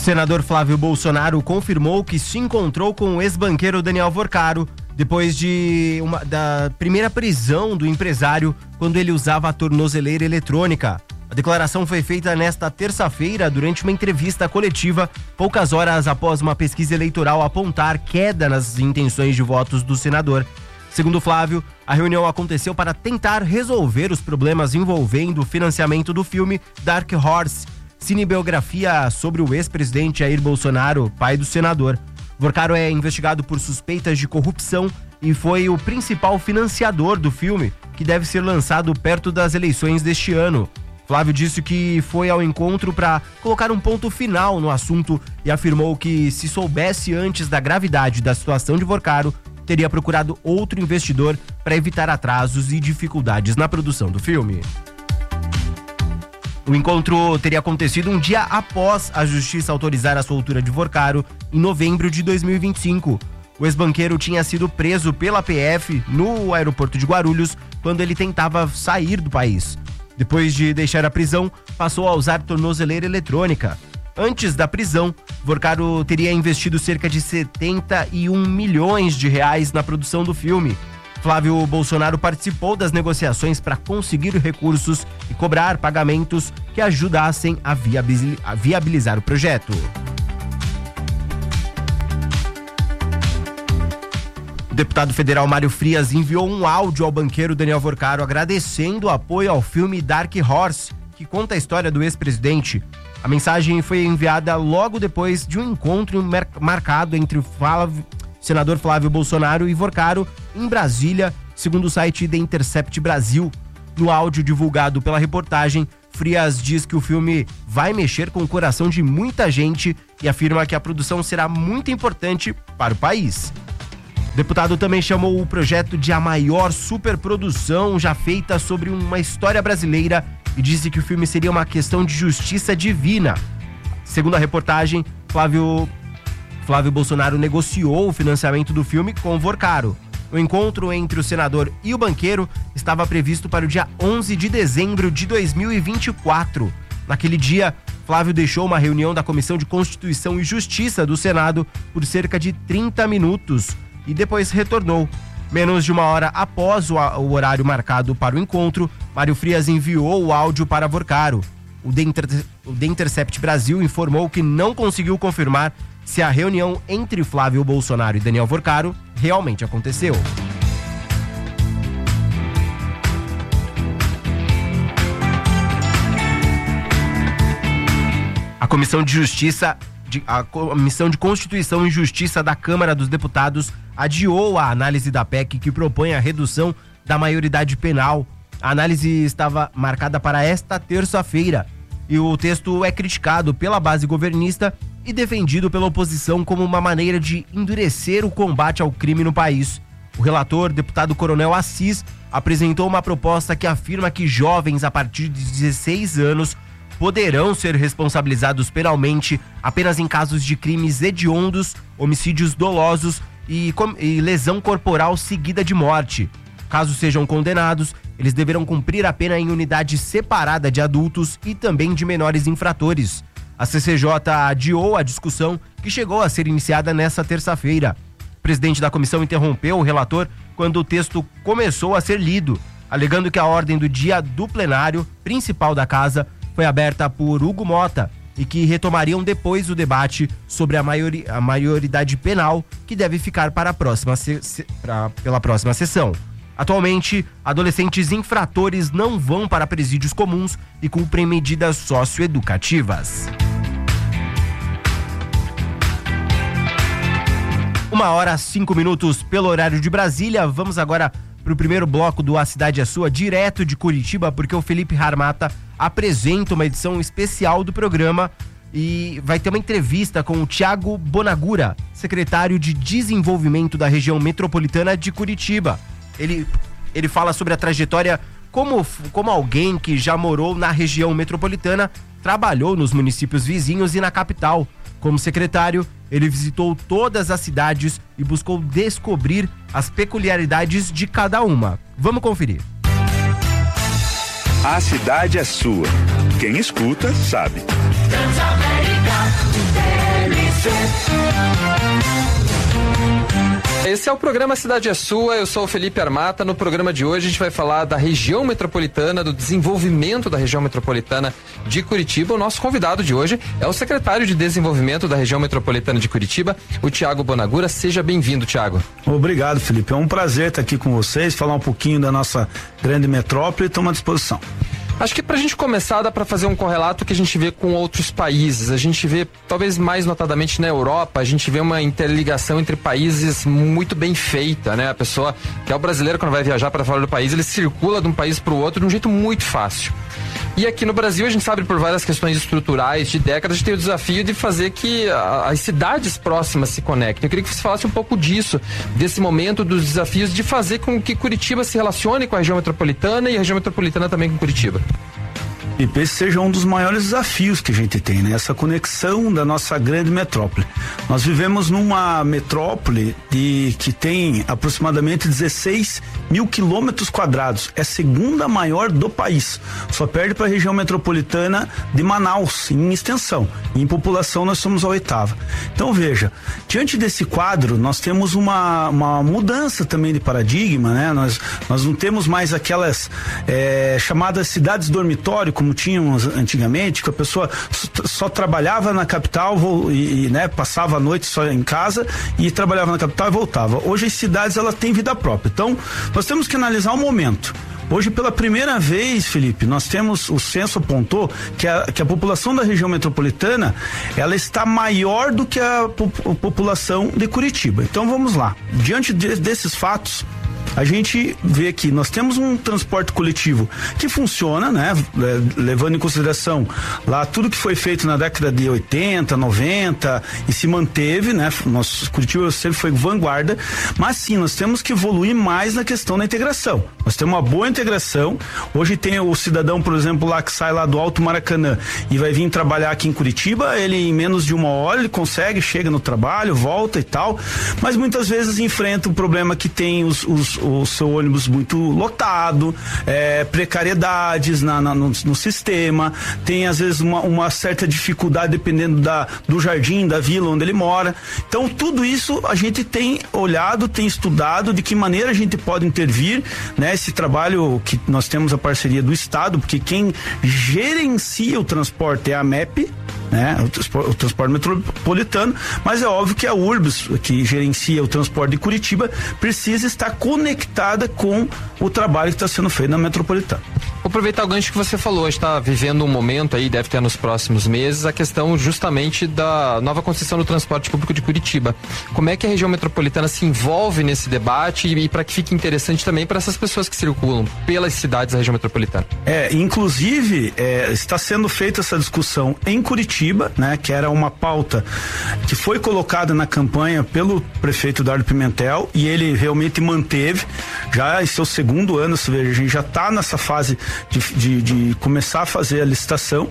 senador Flávio Bolsonaro confirmou que se encontrou com o ex-banqueiro Daniel Vorcaro depois da primeira prisão do empresário quando ele usava a tornozeleira eletrônica. A declaração foi feita nesta terça-feira durante uma entrevista coletiva, poucas horas após uma pesquisa eleitoral apontar queda nas intenções de votos do senador. Segundo Flávio, a reunião aconteceu para tentar resolver os problemas envolvendo o financiamento do filme Dark Horse, cinebiografia sobre o ex-presidente Jair Bolsonaro, pai do senador. Vorcaro é investigado por suspeitas de corrupção e foi o principal financiador do filme, que deve ser lançado perto das eleições deste ano. Flávio disse que foi ao encontro para colocar um ponto final no assunto e afirmou que, se soubesse antes da gravidade da situação de Vorcaro, teria procurado outro investidor para evitar atrasos e dificuldades na produção do filme. O encontro teria acontecido um dia após a justiça autorizar a soltura de Vorcaro, em novembro de 2025. O ex-banqueiro tinha sido preso pela PF no aeroporto de Guarulhos quando ele tentava sair do país. Depois de deixar a prisão, passou a usar tornozeleira eletrônica. Antes da prisão, Vorcaro teria investido cerca de 71 milhões de reais na produção do filme. Flávio Bolsonaro participou das negociações para conseguir recursos e cobrar pagamentos que ajudassem a viabilizar o projeto. O deputado federal Mário Frias enviou um áudio ao banqueiro Daniel Vorcaro agradecendo o apoio ao filme Dark Horse, que conta a história do ex-presidente. A mensagem foi enviada logo depois de um encontro marcado entre o senador Flávio Bolsonaro e Vorcaro em Brasília, segundo o site The Intercept Brasil. No áudio divulgado pela reportagem, Frias diz que o filme vai mexer com o coração de muita gente e afirma que a produção será muito importante para o país. O deputado também chamou o projeto de a maior superprodução já feita sobre uma história brasileira e disse que o filme seria uma questão de justiça divina. Segundo a reportagem, Flávio Bolsonaro negociou o financiamento do filme com Vorcaro. O encontro entre o senador e o banqueiro estava previsto para o dia 11 de dezembro de 2024. Naquele dia, Flávio deixou uma reunião da Comissão de Constituição e Justiça do Senado por cerca de 30 minutos e depois retornou. Menos de uma hora após o horário marcado para o encontro, Mário Frias enviou o áudio para Vorcaro. O The Intercept Brasil informou que não conseguiu confirmar se a reunião entre Flávio Bolsonaro e Daniel Vorcaro realmente aconteceu. A Comissão de Constituição e Justiça da Câmara dos Deputados adiou a análise da PEC que propõe a redução da maioridade penal. A análise estava marcada para esta terça-feira e o texto é criticado pela base governista e defendido pela oposição como uma maneira de endurecer o combate ao crime no país. O relator, deputado Coronel Assis, apresentou uma proposta que afirma que jovens a partir de 16 anos poderão ser responsabilizados penalmente apenas em casos de crimes hediondos, homicídios dolosos e lesão corporal seguida de morte. Caso sejam condenados, eles deverão cumprir a pena em unidade separada de adultos e também de menores infratores. A CCJ adiou a discussão que chegou a ser iniciada nesta terça-feira. O presidente da comissão interrompeu o relator quando o texto começou a ser lido, alegando que a ordem do dia do plenário principal da casa foi aberta por Hugo Mota e que retomariam depois o debate sobre a maioridade penal, que deve ficar para pela próxima sessão. Atualmente, adolescentes infratores não vão para presídios comuns e cumprem medidas socioeducativas. 1h05 pelo horário de Brasília. Vamos agora para o primeiro bloco do A Cidade é Sua, direto de Curitiba, porque o Felipe Harmata apresenta uma edição especial do programa e vai ter uma entrevista com o Thiago Bonagura, secretário de Desenvolvimento da região metropolitana de Curitiba. Ele fala sobre a trajetória como alguém que já morou na região metropolitana, trabalhou nos municípios vizinhos e na capital. Como secretário, ele visitou todas as cidades e buscou descobrir as peculiaridades de cada uma. Vamos conferir. A cidade é sua. Quem escuta, sabe. Transamérica. Esse é o programa Cidade é Sua, eu sou o Felipe Armata. No programa de hoje a gente vai falar da região metropolitana, do desenvolvimento da região metropolitana de Curitiba. O nosso convidado de hoje é o secretário de Desenvolvimento da região metropolitana de Curitiba, o Thiago Bonagura. Seja bem-vindo, Thiago. Obrigado, Felipe. É um prazer estar aqui com vocês, falar um pouquinho da nossa grande metrópole e estamos à disposição. Acho que pra gente começar dá pra fazer um correlato que a gente vê com outros países. A gente vê, talvez mais notadamente na Europa, a gente vê uma interligação entre países muito bem feita, né? A pessoa, que é o brasileiro, quando vai viajar para fora do país, ele circula de um país pro outro de um jeito muito fácil. E aqui no Brasil a gente sabe por várias questões estruturais de décadas, a gente tem o desafio de fazer que as cidades próximas se conectem. Eu queria que você falasse um pouco disso, desse momento, dos desafios de fazer com que Curitiba se relacione com a região metropolitana e a região metropolitana também com Curitiba. E esse seja um dos maiores desafios que a gente tem, né? Essa conexão da nossa grande metrópole. Nós vivemos numa metrópole que tem aproximadamente 16 mil quilômetros quadrados. É a segunda maior do país. Só perde para a região metropolitana de Manaus, em extensão. E em população nós somos a 8ª. Então veja, diante desse quadro nós temos uma mudança também de paradigma, né? Nós não temos mais aquelas chamadas cidades dormitório, como tínhamos antigamente, que a pessoa só trabalhava na capital e né, passava a noite só em casa e trabalhava na capital e voltava. Hoje as cidades elas têm vida própria. Então, nós temos que analisar o momento. Hoje, pela primeira vez, Felipe, nós temos, o censo apontou que a população da região metropolitana, ela está maior do que a população de Curitiba. Então, vamos lá. Diante desses fatos, a gente vê que nós temos um transporte coletivo que funciona, né? Levando em consideração lá tudo que foi feito na década de 80, 90 e se manteve, né? Curitiba sempre foi vanguarda, mas sim, nós temos que evoluir mais na questão da integração. Nós temos uma boa integração. Hoje tem o cidadão, por exemplo, lá que sai lá do Alto Maracanã e vai vir trabalhar aqui em Curitiba, ele em menos de 1 hora ele consegue, chega no trabalho, volta e tal, mas muitas vezes enfrenta um problema que tem o seu ônibus muito lotado, precariedades no sistema, tem às vezes uma certa dificuldade dependendo do jardim, da vila onde ele mora. Então tudo isso a gente tem olhado, tem estudado de que maneira a gente pode intervir, né? Esse trabalho que nós temos a parceria do Estado, porque quem gerencia o transporte é a MEP, né? O transporte metropolitano, mas é óbvio que a Urbis, que gerencia o transporte de Curitiba, precisa estar conectada com o trabalho que está sendo feito na metropolitana. Vou aproveitar o gancho que você falou, a gente está vivendo um momento aí, deve ter nos próximos meses, a questão justamente da nova concessão do transporte público de Curitiba. Como é que a região metropolitana se envolve nesse debate e para que fique interessante também para essas pessoas que circulam pelas cidades da região metropolitana? Inclusive, está sendo feita essa discussão em Curitiba, né? Que era uma pauta que foi colocada na campanha pelo prefeito Dardo Pimentel e ele realmente manteve, já em seu 2º ano, a gente já está nessa fase de começar a fazer a licitação,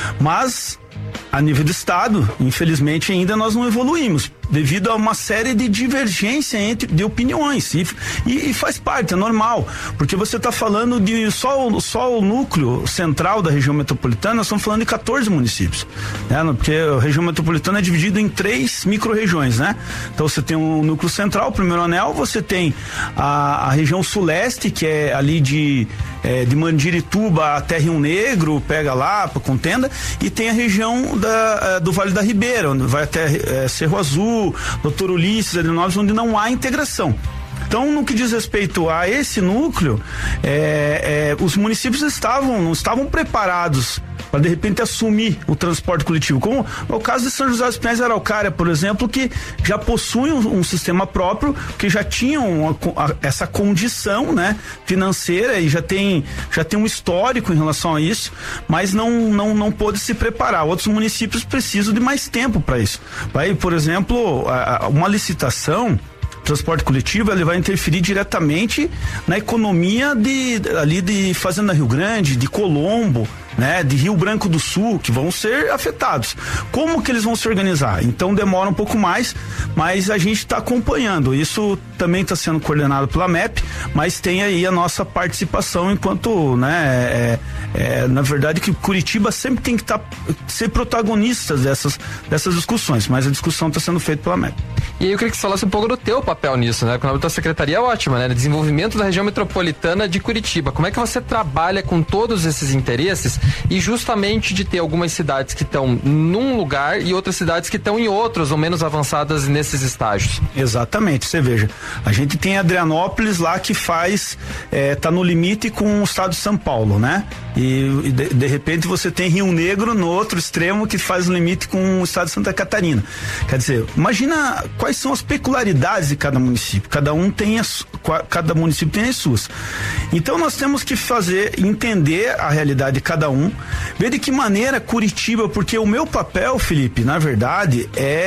mas a nível do Estado, infelizmente ainda nós não evoluímos, devido a uma série de divergência de opiniões e faz parte, é normal, porque você está falando de só o núcleo central da região metropolitana, nós estamos falando de 14 municípios, né? Porque a região metropolitana é dividida em 3 micro-regiões, né? Então você tem um núcleo central, o primeiro anel, você tem a região suleste, que é ali de Mandirituba até Rio Negro, pega lá para Contenda, e tem a região do Vale da Ribeira, onde vai até Cerro Azul, Doutor Ulisses, Adenópolis, onde não há integração. Então, no que diz respeito a esse núcleo, os municípios não estavam preparados para de repente assumir o transporte coletivo, como é o caso de São José dos Pinhais e Araucária, por exemplo, que já possuem um sistema próprio, que já tinham essa condição, né, financeira e já tem um histórico em relação a isso, mas não pôde se preparar. Outros municípios precisam de mais tempo para isso. Vai, por exemplo, uma licitação, transporte coletivo, ele vai interferir diretamente na economia de Fazenda Rio Grande, de Colombo, né, de Rio Branco do Sul, que vão ser afetados. Como que eles vão se organizar? Então demora um pouco mais, mas a gente está acompanhando. Isso também está sendo coordenado pela MEP, mas tem aí a nossa participação enquanto, né, na verdade que Curitiba sempre tem que ser protagonista dessas discussões, mas a discussão está sendo feita pela MEP. E aí eu queria que você falasse um pouco do teu papel nisso, né? Porque a tua secretaria é ótima, né? Desenvolvimento da região metropolitana de Curitiba. Como é que você trabalha com todos esses interesses e justamente de ter algumas cidades que estão num lugar e outras cidades que estão em outros ou menos avançadas nesses estágios? Exatamente, você veja, a gente tem Adrianópolis lá que tá no limite com o estado de São Paulo, né? E de repente você tem Rio Negro no outro extremo que faz o limite com o estado de Santa Catarina. Quer dizer, imagina quais são as peculiaridades de cada município. Cada município tem as suas. Então nós temos que entender a realidade de cada um, ver de que maneira Curitiba, porque o meu papel, Felipe, na verdade,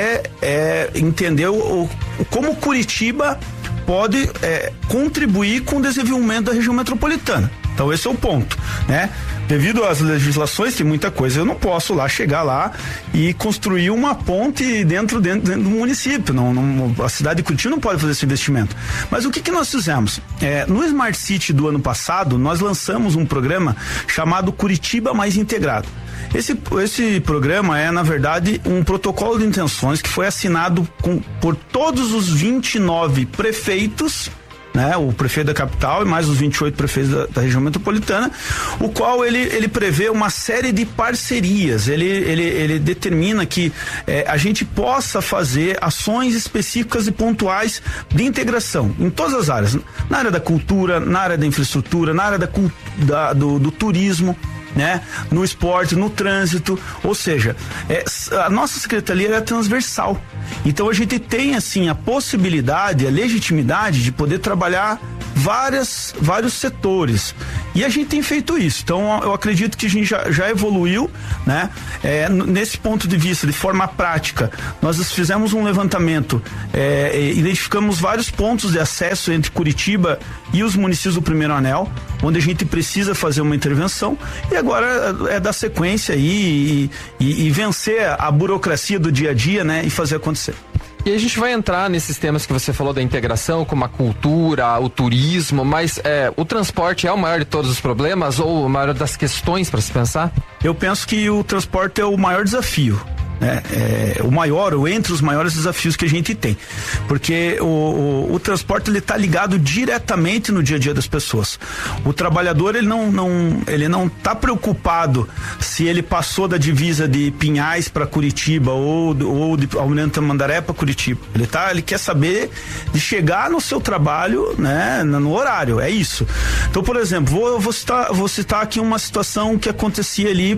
é entender como Curitiba pode contribuir com o desenvolvimento da região metropolitana. Então esse é o ponto, né? Devido às legislações, tem muita coisa, eu não posso chegar lá e construir uma ponte dentro do município. A cidade de Curitiba não pode fazer esse investimento. Mas o que nós fizemos? No Smart City do ano passado, nós lançamos um programa chamado Curitiba Mais Integrado. Esse programa é, na verdade, um protocolo de intenções que foi assinado por todos os 29 prefeitos, né, o prefeito da capital e mais os 28 prefeitos da região metropolitana, o qual ele prevê uma série de parcerias. Ele determina que a gente possa fazer ações específicas e pontuais de integração em todas as áreas, na área da cultura, na área da infraestrutura, na área do turismo, né? No esporte, no trânsito, ou seja, a nossa secretaria é transversal. Então a gente tem assim a possibilidade, a legitimidade de poder trabalhar vários setores. E a gente tem feito isso. Então eu acredito que a gente já evoluiu, né? Nesse ponto de vista, de forma prática, nós fizemos um levantamento, identificamos vários pontos de acesso entre Curitiba e os municípios do Primeiro Anel, onde a gente precisa fazer uma intervenção, e agora é dar sequência aí e vencer a burocracia do dia a dia, né? E fazer acontecer. E a gente vai entrar nesses temas que você falou da integração, como a cultura, o turismo, mas o transporte é o maior de todos os problemas ou o maior das questões para se pensar? Eu penso que o transporte é o maior desafio. O maior, ou entre os maiores desafios que a gente tem, porque o transporte ele está ligado diretamente no dia a dia das pessoas. O trabalhador ele não está preocupado se ele passou da divisa de Pinhais para Curitiba ou de Almirante Tamandaré para Curitiba. Ele quer saber de chegar no seu trabalho, né, no horário. É isso. Então, por exemplo, vou citar aqui uma situação que acontecia ali.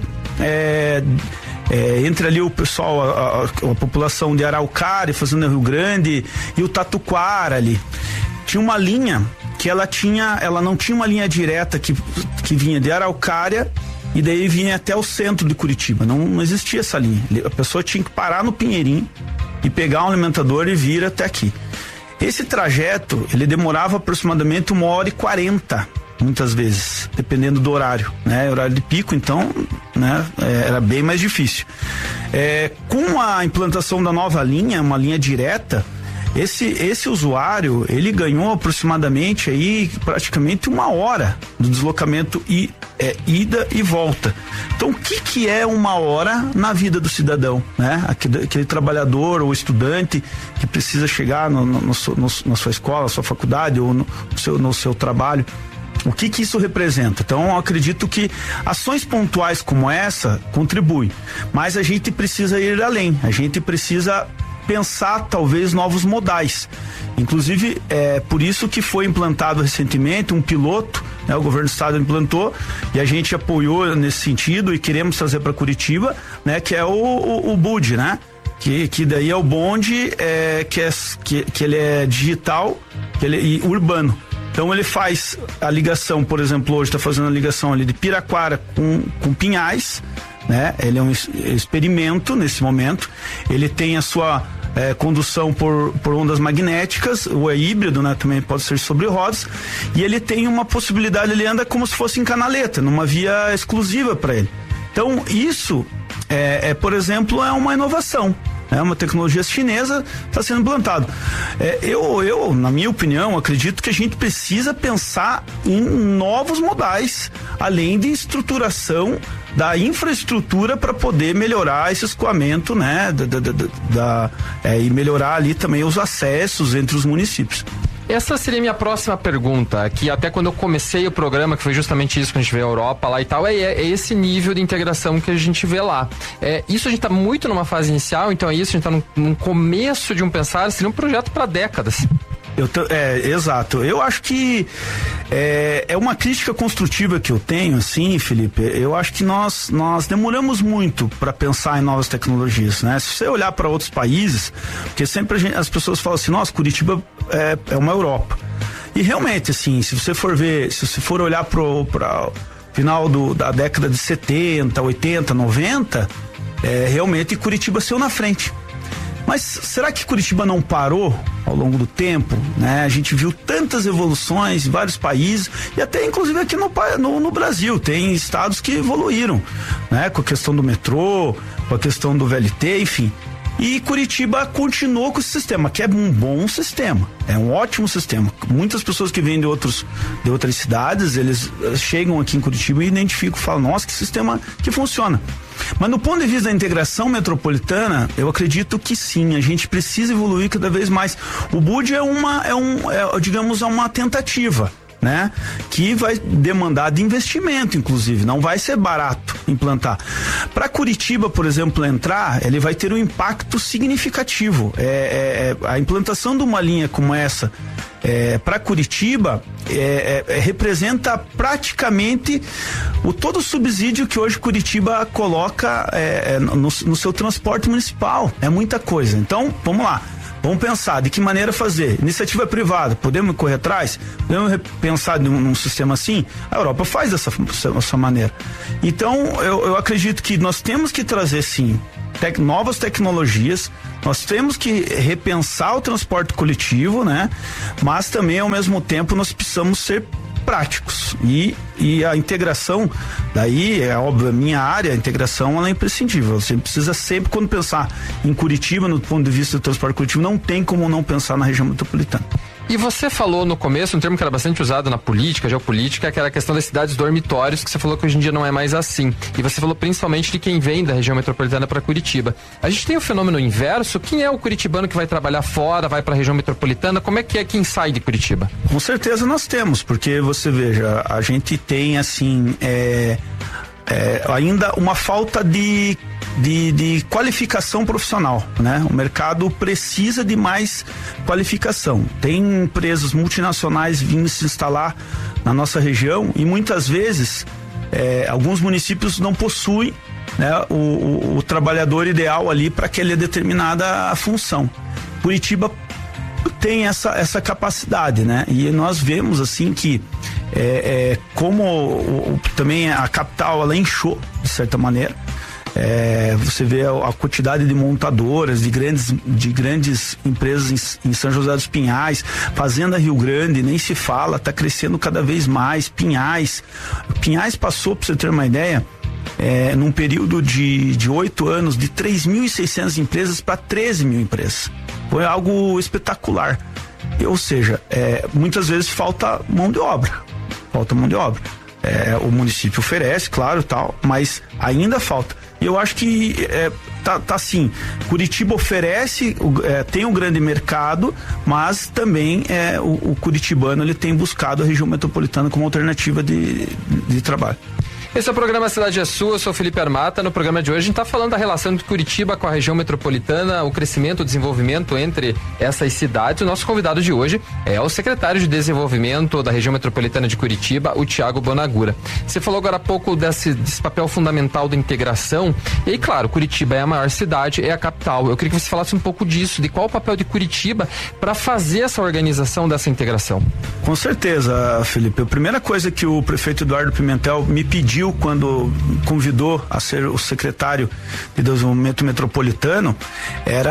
Entre ali o pessoal, a população de Araucária, Fazenda Rio Grande e o Tatuquara ali. Tinha uma linha que ela não tinha uma linha direta que vinha de Araucária e daí vinha até o centro de Curitiba. Não existia essa linha. A pessoa tinha que parar no Pinheirinho e pegar um alimentador e vir até aqui. Esse trajeto, ele demorava aproximadamente 1h40. Muitas vezes, dependendo do horário, né? Horário de pico, então, né? Era bem mais difícil. Com a implantação da nova linha, uma linha direta, esse usuário, ele ganhou aproximadamente aí, praticamente 1 hora do deslocamento ida e volta. Então, o que é 1 hora na vida do cidadão, né? Aquele trabalhador ou estudante que precisa chegar na sua escola, na sua faculdade ou no seu trabalho. O que isso representa? Então, eu acredito que ações pontuais como essa contribuem, mas a gente precisa ir além, a gente precisa pensar talvez novos modais. Inclusive, por isso que foi implantado recentemente um piloto, né? O governo do estado implantou e a gente apoiou nesse sentido e queremos trazer para Curitiba, né? Que é o BUD, né? Que daí é o bonde que ele é digital e urbano. Então ele faz a ligação, por exemplo, hoje está fazendo a ligação ali de Piraquara com Pinhais, né? Ele é um experimento nesse momento. Ele tem a sua condução por ondas magnéticas, ou é híbrido, né? Também pode ser sobre rodas, e ele tem uma possibilidade, ele anda como se fosse em canaleta, numa via exclusiva para ele. Então isso por exemplo, é uma inovação. É uma tecnologia chinesa, está sendo implantado. Eu, na minha opinião, acredito que a gente precisa pensar em novos modais, além de estruturação da infraestrutura para poder melhorar esse escoamento, né? E melhorar ali também os acessos entre os municípios. Essa seria a minha próxima pergunta, que até quando eu comecei o programa, que foi justamente isso que a gente vê a Europa lá e tal, é esse nível de integração que a gente vê lá. Isso a gente está muito numa fase inicial, então é isso, a gente está num começo de um pensar, seria um projeto para décadas. Exato. Eu acho que é uma crítica construtiva que eu tenho, assim, Felipe. Eu acho que nós demoramos muito para pensar em novas tecnologias, né? Se você olhar para outros países, porque sempre as pessoas falam assim, nossa, Curitiba é uma Europa. E realmente, assim, se você for olhar para final da década de 70, 80, 90, realmente Curitiba saiu na frente. Mas será que Curitiba não parou ao longo do tempo, né? A gente viu tantas evoluções em vários países e até inclusive aqui no Brasil tem estados que evoluíram, né? Com a questão do metrô, com a questão do VLT, enfim. E Curitiba continuou com esse sistema, que é um bom sistema, é um ótimo sistema. Muitas pessoas que vêm de outras cidades, eles chegam aqui em Curitiba e identificam, falam, nossa, que sistema que funciona. Mas no ponto de vista da integração metropolitana, eu acredito que sim, a gente precisa evoluir cada vez mais. O BUD digamos, uma tentativa, né? Que vai demandar de investimento, inclusive, não vai ser barato implantar. Para Curitiba, por exemplo, entrar, ele vai ter um impacto significativo. A implantação de uma linha como essa para Curitiba representa praticamente todo o subsídio que hoje Curitiba coloca no seu transporte municipal. É muita coisa. Então, vamos lá. Vamos pensar de que maneira fazer. Iniciativa privada, podemos correr atrás? Podemos pensar num sistema assim? A Europa faz dessa maneira. Então, eu acredito que nós temos que trazer, sim, novas tecnologias, nós temos que repensar o transporte coletivo, né? Mas também, ao mesmo tempo, nós precisamos ser práticos e a integração, daí é óbvio, a minha área, a integração ela é imprescindível. Você precisa sempre, quando pensar em Curitiba, no ponto de vista do transporte coletivo, não tem como não pensar na região metropolitana. E você falou no começo, um termo que era bastante usado na política, geopolítica, que era a questão das cidades dormitórios, que você falou que hoje em dia não é mais assim. E você falou principalmente de quem vem da região metropolitana para Curitiba. A gente tem o fenômeno inverso, quem é o curitibano que vai trabalhar fora, vai para a região metropolitana, como é quem sai de Curitiba? Com certeza nós temos, porque você veja, a gente tem assim, ainda uma falta de qualificação profissional, né? O mercado precisa de mais qualificação. Tem empresas multinacionais vindo se instalar na nossa região e muitas vezes alguns municípios não possuem, né, o trabalhador ideal ali para aquela determinada função. Curitiba tem essa capacidade, né? E nós vemos assim que como também a capital ela inchou de certa maneira. Você vê a quantidade de montadoras, de grandes empresas em São José dos Pinhais, Fazenda Rio Grande, nem se fala, está crescendo cada vez mais. Pinhais passou, para você ter uma ideia, num período de 8 anos, de 3.600 empresas para 13 mil empresas. Foi algo espetacular. Ou seja, muitas vezes falta mão de obra. O município oferece, claro, tal, mas ainda falta. E eu acho que tá assim, Curitiba oferece, tem um grande mercado, mas também o curitibano ele tem buscado a região metropolitana como alternativa de trabalho. Esse é o programa Cidade é Sua, eu sou Felipe Armata. No programa de hoje a gente está falando da relação de Curitiba com a região metropolitana, o crescimento, o desenvolvimento entre essas cidades. O nosso convidado de hoje é o secretário de Desenvolvimento da região metropolitana de Curitiba, o Thiago Bonagura. Você falou agora há pouco desse papel fundamental da integração. E aí, claro, Curitiba é a maior cidade, é a capital. Eu queria que você falasse um pouco disso, de qual o papel de Curitiba para fazer essa organização dessa integração. Com certeza, Felipe. A primeira coisa que o prefeito Eduardo Pimentel me pediu quando convidou a ser o secretário de Desenvolvimento Metropolitano era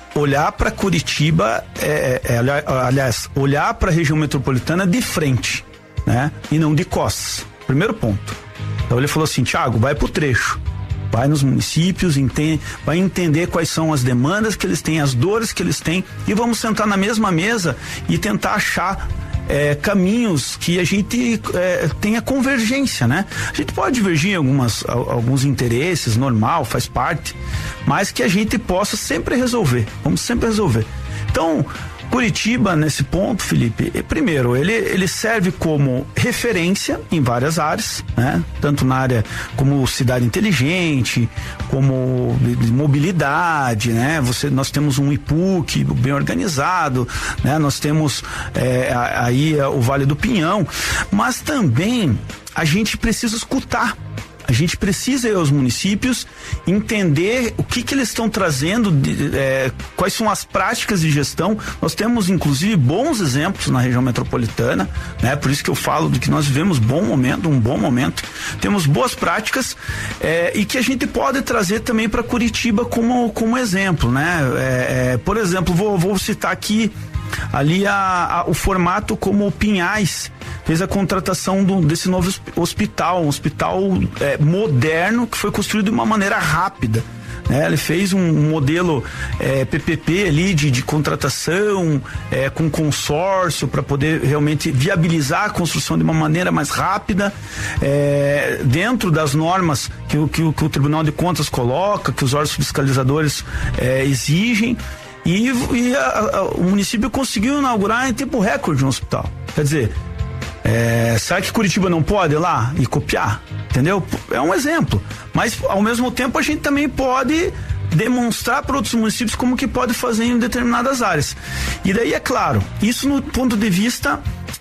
olhar para Curitiba, aliás, olhar para a região metropolitana de frente, né? E não de costas. Primeiro ponto. Então ele falou assim: Thiago, vai pro trecho. Vai nos municípios, vai entender quais são as demandas que eles têm, as dores que eles têm, e vamos sentar na mesma mesa e tentar achar caminhos que a gente tenha convergência, né? A gente pode divergir em alguns interesses, normal, faz parte, mas que a gente possa sempre resolver. Vamos sempre resolver. Então, Curitiba, nesse ponto, Felipe, primeiro, ele serve como referência em várias áreas, né? Tanto na área como cidade inteligente, como mobilidade, né? Nós temos um IPUC bem organizado, né? Nós temos aí o Vale do Pinhão, mas também a gente precisa escutar. A gente precisa ir aos municípios, entender o que eles estão trazendo, quais são as práticas de gestão. Nós temos, inclusive, bons exemplos na região metropolitana, né? Por isso que eu falo de que nós vivemos um bom momento. Temos boas práticas e que a gente pode trazer também para Curitiba como exemplo, né? Por exemplo, vou citar aqui ali o formato como o Pinhais fez a contratação desse novo hospital, um hospital moderno que foi construído de uma maneira rápida, né? Ele fez um modelo PPP ali de contratação com consórcio para poder realmente viabilizar a construção de uma maneira mais rápida, dentro das normas que o Tribunal de Contas coloca, que os órgãos fiscalizadores exigem. E o município conseguiu inaugurar em tempo recorde um hospital. Quer dizer, será que Curitiba não pode ir lá e copiar? Entendeu? É um exemplo. Mas, ao mesmo tempo, a gente também pode demonstrar para outros municípios como que pode fazer em determinadas áreas. E daí, é claro, isso no ponto de vista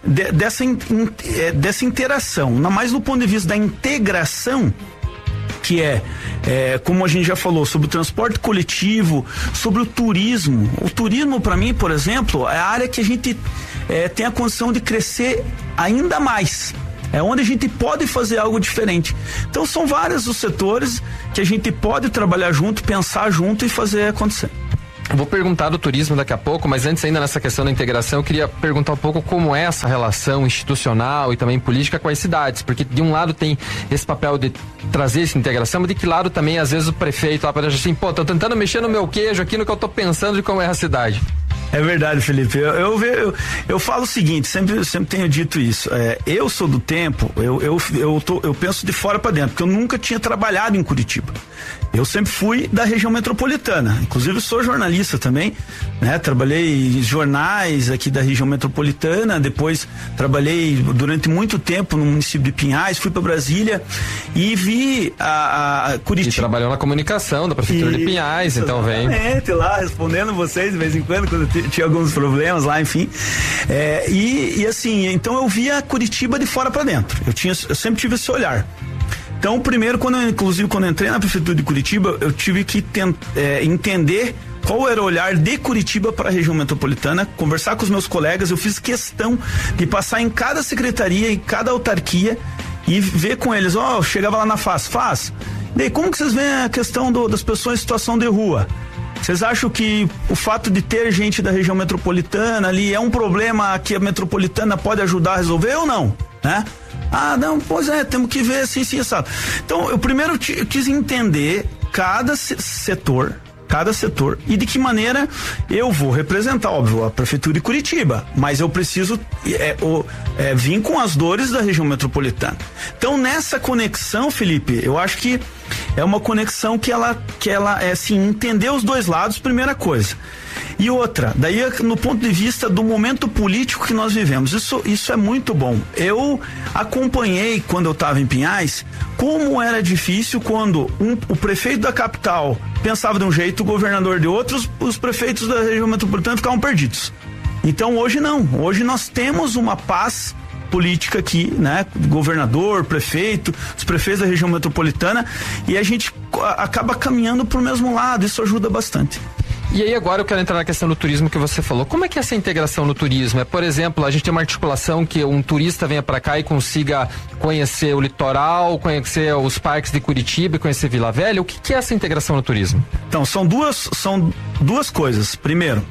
dessa interação, mais no ponto de vista da integração, que como a gente já falou, sobre o transporte coletivo, sobre o turismo. O turismo, para mim, por exemplo, é a área que a gente tem a condição de crescer ainda mais. É onde a gente pode fazer algo diferente. Então, são vários os setores que a gente pode trabalhar junto, pensar junto e fazer acontecer. Vou perguntar do turismo daqui a pouco, mas antes ainda nessa questão da integração, eu queria perguntar um pouco como é essa relação institucional e também política com as cidades, porque de um lado tem esse papel de trazer essa integração, mas de que lado também às vezes o prefeito aparece assim, tô tentando mexer no meu queijo aqui no que eu tô pensando de como é a cidade. É verdade, Felipe. Eu falo o seguinte, sempre tenho dito isso. Eu sou do tempo, eu penso de fora para dentro, porque eu nunca tinha trabalhado em Curitiba. Eu sempre fui da região metropolitana, inclusive sou jornalista também, né? Trabalhei em jornais aqui da região metropolitana, depois trabalhei durante muito tempo no município de Pinhais, fui para Brasília e vi a Curitiba. E trabalhou na comunicação da prefeitura de Pinhais, então vem. Exatamente, lá respondendo vocês de vez em quando tinha alguns problemas lá, enfim. E assim, então eu via Curitiba de fora para dentro. Eu sempre tive esse olhar. Então, primeiro, quando eu entrei na prefeitura de Curitiba, eu tive que entender qual era o olhar de Curitiba para a região metropolitana, conversar com os meus colegas. Eu fiz questão de passar em cada secretaria, em cada autarquia e ver com eles. Eu chegava lá na FAS. Daí, como que vocês veem a questão das pessoas em situação de rua? Vocês acham que o fato de ter gente da região metropolitana ali é um problema que a metropolitana pode ajudar a resolver ou não, né? Não, pois temos que ver assim, sabe? Então, eu primeiro quis entender cada setor e de que maneira eu vou representar, óbvio, a prefeitura de Curitiba, mas eu preciso vir com as dores da região metropolitana. Então, nessa conexão, Felipe, eu acho que é uma conexão que ela é assim, entender os dois lados, primeira coisa. E outra, daí no ponto de vista do momento político que nós vivemos, isso é muito bom. Eu acompanhei, quando eu estava em Pinhais, como era difícil quando o prefeito da capital pensava de um jeito, o governador de outros, os prefeitos da região metropolitana ficavam perdidos. Então hoje não, hoje nós temos uma paz política aqui, né? Governador, prefeito, os prefeitos da região metropolitana, e a gente acaba caminhando pro mesmo lado, isso ajuda bastante. E aí agora eu quero entrar na questão do turismo que você falou. Como é que é essa integração no turismo? Por exemplo, a gente tem uma articulação que um turista venha para cá e consiga conhecer o litoral, conhecer os parques de Curitiba, conhecer Vila Velha. O que é essa integração no turismo? Então, são duas coisas. Primeiro,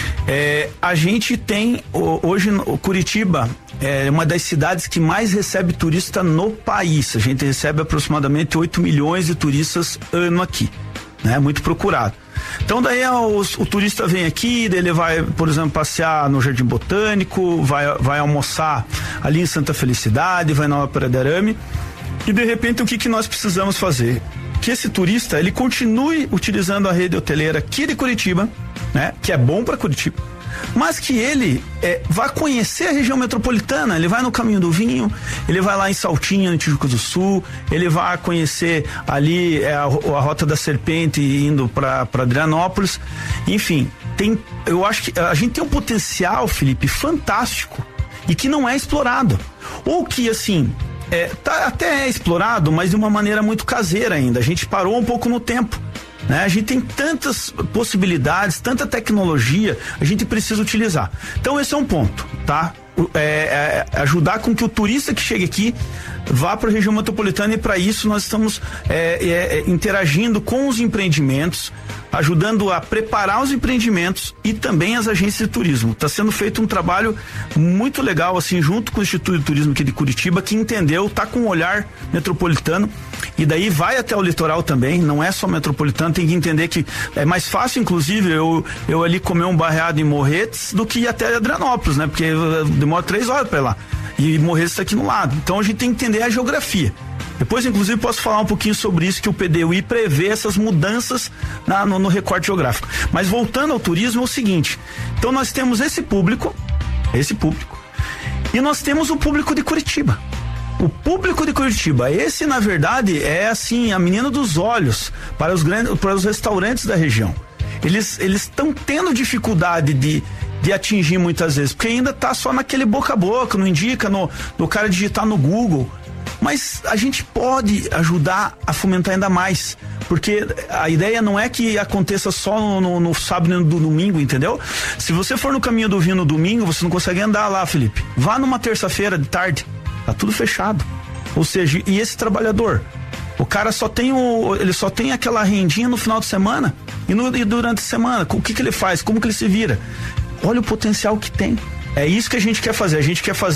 a gente tem hoje o Curitiba é uma das cidades que mais recebe turista no país. A gente recebe aproximadamente 8 milhões de turistas ano aqui, né? Muito procurado. Então daí o turista vem aqui, daí ele vai, por exemplo, passear no Jardim Botânico, vai almoçar ali em Santa Felicidade, vai na Ópera de Arame, e de repente o que nós precisamos fazer? Que esse turista, ele continue utilizando a rede hoteleira aqui de Curitiba, né? Que é bom para Curitiba, mas que ele vá conhecer a região metropolitana. Ele vai no Caminho do Vinho, ele vai lá em Saltinha, no Tijuca do Sul, ele vai conhecer ali a Rota da Serpente indo para Adrianópolis. Enfim, eu acho que a gente tem um potencial, Felipe, fantástico e que não é explorado, ou que assim até é explorado, mas de uma maneira muito caseira ainda. A gente parou um pouco no tempo, né? A gente tem tantas possibilidades, tanta tecnologia, a gente precisa utilizar. Então esse é um ponto, tá? Ajudar com que o turista que chegue aqui vá para a região metropolitana, e para isso nós estamos interagindo com os empreendimentos, ajudando a preparar os empreendimentos e também as agências de turismo. Está sendo feito um trabalho muito legal, assim, junto com o Instituto de Turismo aqui de Curitiba, que entendeu, tá com um olhar metropolitano, e daí vai até o litoral também, não é só metropolitano. Tem que entender que é mais fácil, inclusive, eu ali comer um barreado em Morretes do que ir até Adrianópolis, né? Porque demora 3 horas para ir lá. E Morretes está aqui no lado. Então a gente tem que entender a geografia. Depois, inclusive, posso falar um pouquinho sobre isso, que o PDUI prevê essas mudanças no recorte geográfico. Mas voltando ao turismo, é o seguinte: então nós temos esse público, e nós temos o público de Curitiba. O público de Curitiba, esse na verdade é assim, a menina dos olhos para os restaurantes da região. Eles estão tendo dificuldade de atingir muitas vezes, porque ainda tá só naquele boca a boca, não indica no cara digitar no Google. Mas a gente pode ajudar a fomentar ainda mais, porque a ideia não é que aconteça só no sábado e no domingo, entendeu? Se você for no Caminho do Vinho no domingo, você não consegue andar lá, Felipe. Vá numa terça-feira de tarde, tá tudo fechado. Ou seja, e esse trabalhador, o cara só tem aquela rendinha no final de semana e durante a semana, o que ele faz? Como que ele se vira? Olha o potencial que tem. É isso que a gente quer fazer. A gente quer fazer